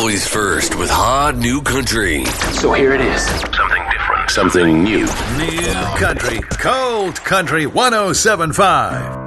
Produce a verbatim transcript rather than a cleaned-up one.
always first with hot new country. So here it is. Something different. Something new. New country. Cold country one oh seven point five.